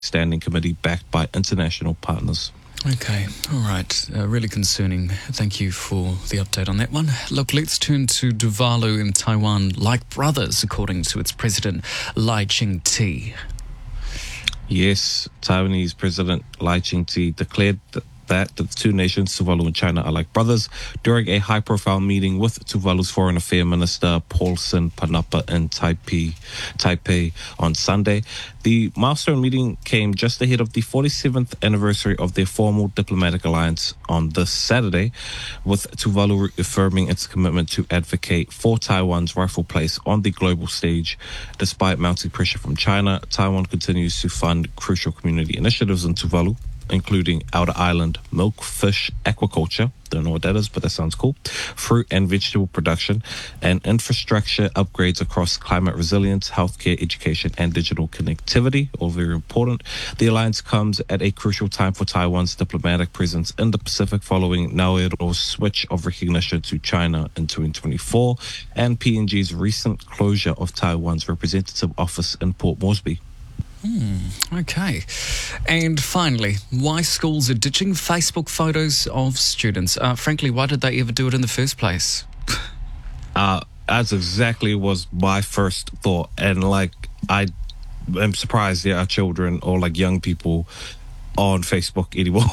standing committee backed by international partners. Okay, all right. Really concerning. Thank you for the update on that one. Look, let's turn to Tuvalu in Taiwan, like brothers, according to its president, Lai Ching-te. Yes, Taiwanese President Lai Ching-te declared that the two nations, Tuvalu and China, are like brothers during a high-profile meeting with Tuvalu's Foreign Affairs Minister Paulson Panapa in Taipei on Sunday. The milestone meeting came just ahead of the 47th anniversary of their formal diplomatic alliance on this Saturday, with Tuvalu affirming its commitment to advocate for Taiwan's rightful place on the global stage. Despite mounting pressure from China, Taiwan continues to fund crucial community initiatives in Tuvalu, including outer island milk, fish, aquaculture, don't know what that is, but that sounds cool, fruit and vegetable production, and infrastructure upgrades across climate resilience, healthcare, education, and digital connectivity, all very important. The alliance comes at a crucial time for Taiwan's diplomatic presence in the Pacific following Nauru's switch of recognition to China in 2024 and PNG's recent closure of Taiwan's representative office in Port Moresby. Okay. And finally, why schools are ditching Facebook photos of students. Frankly, why did they ever do it in the first place? That's exactly was my first thought. And I am surprised there are children or young people on Facebook anymore.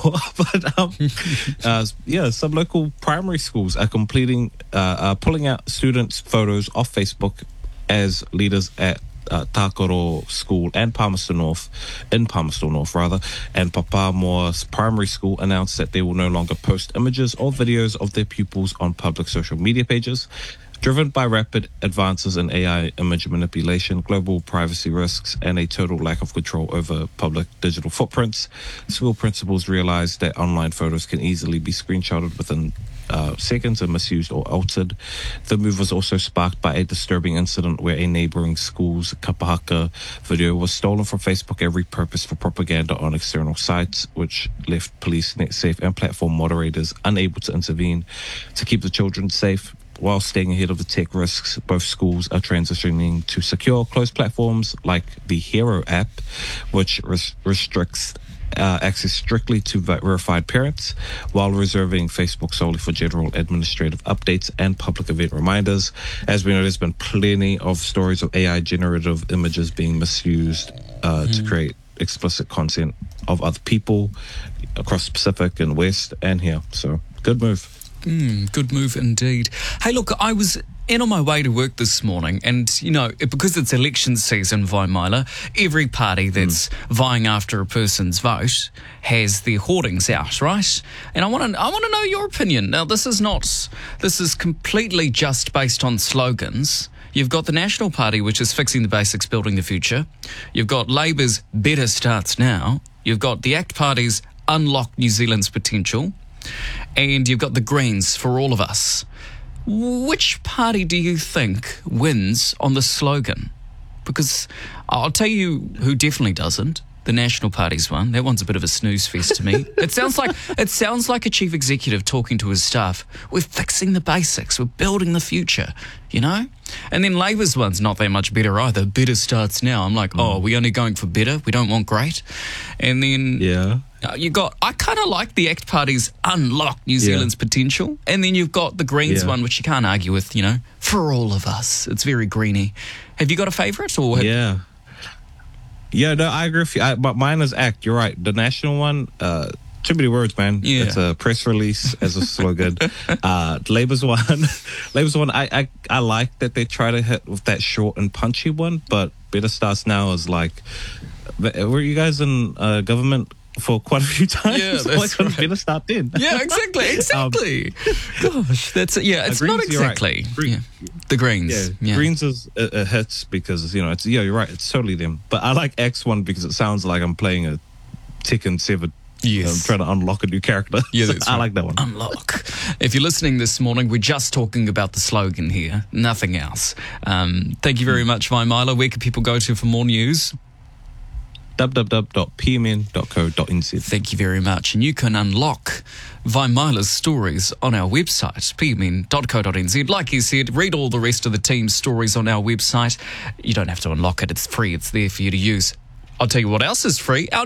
But some local primary schools are pulling out students' photos off Facebook as leaders at Takoro School and Palmerston North, and Papamoa's primary school announced that they will no longer post images or videos of their pupils on public social media pages. Driven by rapid advances in AI image manipulation, global privacy risks, and a total lack of control over public digital footprints, school principals realized that online photos can easily be screenshotted within seconds and misused or altered. The move was also sparked by a disturbing incident where a neighboring school's Kapahaka video was stolen from Facebook and repurposed for propaganda on external sites, which left police, NetSafe, and platform moderators unable to intervene to keep the children safe. While staying ahead of the tech risks, both schools are transitioning to secure closed platforms like the Hero app, which restricts access strictly to verified parents, while reserving Facebook solely for general administrative updates and public event reminders. As we know, there's been plenty of stories of AI generative images being misused to create explicit content of other people across the Pacific and West and here. So, good move. Good move indeed. Hey, look, I was in on my way to work this morning, and, because it's election season, Vaimila, every party that's vying after a person's vote has their hoardings out, right? And I want to know your opinion. Now, this is completely just based on slogans. You've got the National Party, which is fixing the basics, building the future. You've got Labour's Better Starts Now. You've got the ACT Party's Unlock New Zealand's Potential. And you've got the Greens for All of Us. Which party do you think wins on the slogan? Because I'll tell you who definitely doesn't. The National Party's one. That one's a bit of a snooze fest to me. It sounds like a chief executive talking to his staff. We're fixing the basics. We're building the future, And then Labour's one's not that much better either. Better Starts Now. I'm like, we're only going for better. We don't want great. And then I kind of like the ACT Party's Unlock New Zealand's Potential. And then you've got the Greens one, which you can't argue with, for all of us. It's very greeny. Have you got a favourite? Yeah, no, I agree with you. But mine is ACT. You're right. The national one, too many words, man. Yeah. It's a press release as a slogan. Labour's one, I like that they try to hit with that short and punchy one, but Better Starts Now is were you guys in government for quite a few times? Yeah, that's right. Better start then. Yeah, exactly. Gosh, that's it's not exactly. Right. The Greens. Yeah. Greens is hits because it's you're right. It's totally them. But I like X one because it sounds like I'm playing a Tekken 7. Yes. I'm trying to unlock a new character. Yeah, that's I right. like that one. Unlock. If you're listening this morning, we're just talking about the slogan here, nothing else. Thank you very much, Vaimila. Where can people go to for more news? www.pmn.co.nz. Thank you very much. And you can unlock Vaimila's stories on our website, pmn.co.nz. Like you said, read all the rest of the team's stories on our website. You don't have to unlock it. It's free. It's there for you to use. I'll tell you what else is free. Our